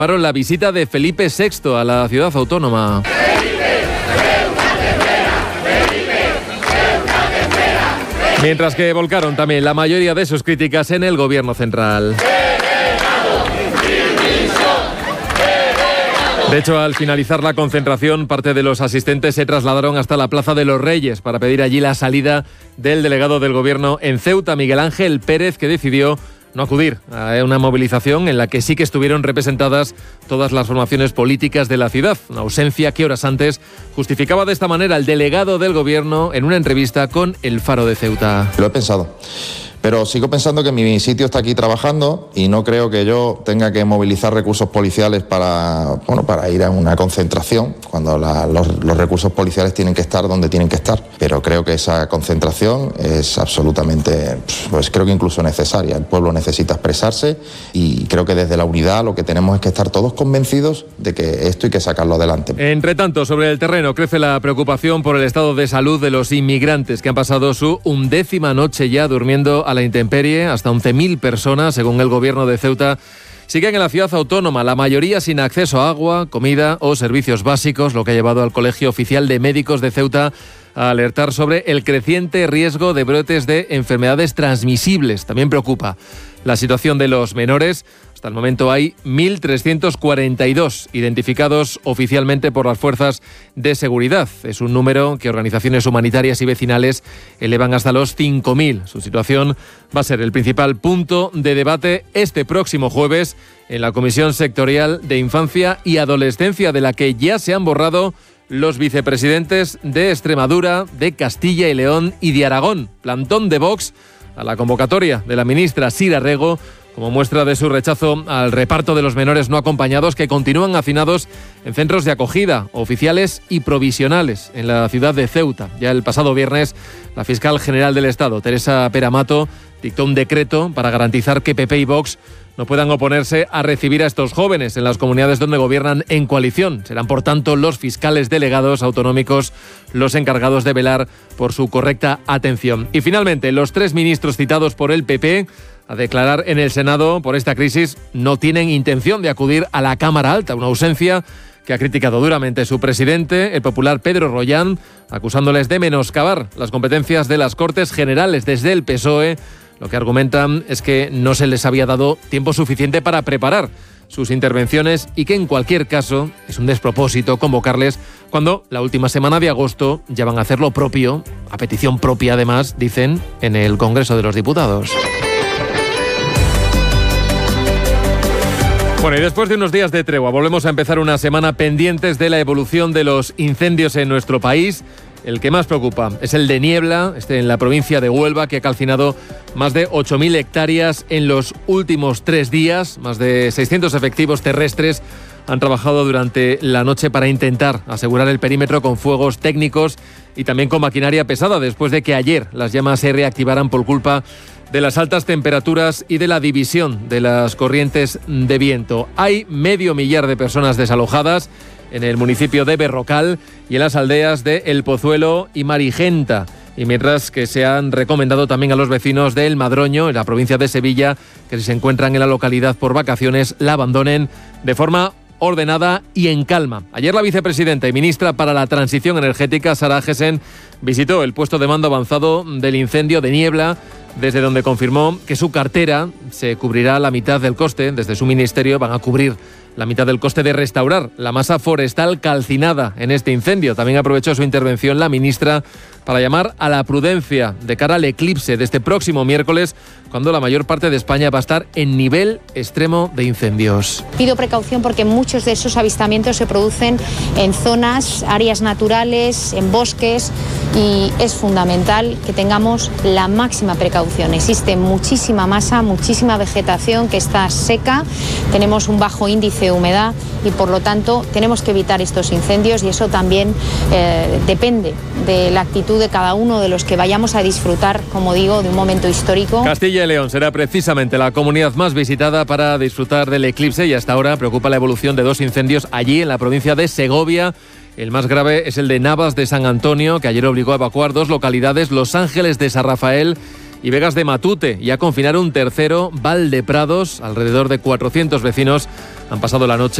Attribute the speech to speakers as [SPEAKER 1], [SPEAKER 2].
[SPEAKER 1] la visita de Felipe VI a la ciudad autónoma. Mientras que volcaron también la mayoría de sus críticas en el gobierno central. De hecho, al finalizar la concentración, parte de los asistentes se trasladaron hasta la Plaza de los Reyes para pedir allí la salida del delegado del gobierno en Ceuta, Miguel Ángel Pérez, que decidió no acudir a una movilización en la que sí que estuvieron representadas todas las formaciones políticas de la ciudad. Una ausencia que horas antes justificaba de esta manera el delegado del gobierno en una entrevista con El Faro de Ceuta.
[SPEAKER 2] Lo he pensado, pero sigo pensando que mi sitio está aquí trabajando y no creo que yo tenga que movilizar recursos policiales para ir a una concentración, cuando los recursos policiales tienen que estar donde tienen que estar. Pero creo que esa concentración es absolutamente, creo que incluso necesaria. El pueblo necesita expresarse y creo que desde la unidad lo que tenemos es que estar todos convencidos de que esto hay que sacarlo adelante.
[SPEAKER 1] Entre tanto, sobre el terreno crece la preocupación por el estado de salud de los inmigrantes que han pasado su 11ª noche ya durmiendo a la intemperie. Hasta 11.000 personas, según el gobierno de Ceuta, siguen en la ciudad autónoma, la mayoría sin acceso a agua, comida o servicios básicos, lo que ha llevado al Colegio Oficial de Médicos de Ceuta a alertar sobre el creciente riesgo de brotes de enfermedades transmisibles. También preocupa la situación de los menores. Hasta el momento hay 1.342 identificados oficialmente por las fuerzas de seguridad. Es un número que organizaciones humanitarias y vecinales elevan hasta los 5.000. Su situación va a ser el principal punto de debate este próximo jueves en la Comisión Sectorial de Infancia y Adolescencia, de la que ya se han borrado los vicepresidentes de Extremadura, de Castilla y León y de Aragón. Plantón de Vox a la convocatoria de la ministra Sira Rego, como muestra de su rechazo al reparto de los menores no acompañados que continúan hacinados en centros de acogida oficiales y provisionales en la ciudad de Ceuta. Ya el pasado viernes, la fiscal general del Estado, Teresa Peramato, dictó un decreto para garantizar que PP y Vox no puedan oponerse a recibir a estos jóvenes en las comunidades donde gobiernan en coalición. Serán, por tanto, los fiscales delegados autonómicos los encargados de velar por su correcta atención. Y finalmente, los 3 ministros citados por el PP a declarar en el Senado por esta crisis no tienen intención de acudir a la Cámara Alta, una ausencia que ha criticado duramente su presidente, el popular Pedro Rollán, acusándoles de menoscabar las competencias de las Cortes Generales desde el PSOE. Lo que argumentan es que no se les había dado tiempo suficiente para preparar sus intervenciones y que en cualquier caso es un despropósito convocarles cuando la última semana de agosto ya van a hacer lo propio, a petición propia además, dicen, en el Congreso de los Diputados. Bueno, y después de unos días de tregua, volvemos a empezar una semana pendientes de la evolución de los incendios en nuestro país. El que más preocupa es el de Niebla, en la provincia de Huelva, que ha calcinado más de 8.000 hectáreas en los últimos 3 días. Más de 600 efectivos terrestres han trabajado durante la noche para intentar asegurar el perímetro con fuegos técnicos y también con maquinaria pesada, después de que ayer las llamas se reactivaran por culpa de las altas temperaturas y de la división de las corrientes de viento. Hay 500.000 de personas desalojadas en el municipio de Berrocal y en las aldeas de El Pozuelo y Marigenta. Y mientras que se han recomendado también a los vecinos de El Madroño, en la provincia de Sevilla, que si se encuentran en la localidad por vacaciones, la abandonen de forma ordenada y en calma. Ayer la vicepresidenta y ministra para la Transición Energética, Sara Agesen, visitó el puesto de mando avanzado del incendio de Niebla, desde donde confirmó que su cartera se cubrirá la mitad del coste. Desde su ministerio van a cubrir la mitad del coste de restaurar la masa forestal calcinada en este incendio. También aprovechó su intervención la ministra para llamar a la prudencia de cara al eclipse de este próximo miércoles, cuando la mayor parte de España va a estar en nivel extremo de incendios.
[SPEAKER 3] Pido precaución porque muchos de esos avistamientos se producen en zonas, áreas naturales, en bosques, y es fundamental que tengamos la máxima precaución. Existe muchísima masa, muchísima vegetación que está seca, tenemos un bajo índice de humedad y por lo tanto tenemos que evitar estos incendios, y eso también depende de la actitud de cada uno de los que vayamos a disfrutar, como digo, de un momento histórico.
[SPEAKER 1] Castilla y León será precisamente la comunidad más visitada para disfrutar del eclipse, y hasta ahora preocupa la evolución de 2 incendios allí en la provincia de Segovia. El más grave es el de Navas de San Antonio, que ayer obligó a evacuar 2 localidades, Los Ángeles de San Rafael y Vegas de Matute, y a confinar un tercero, Valdeprados. Alrededor de 400 vecinos han pasado la noche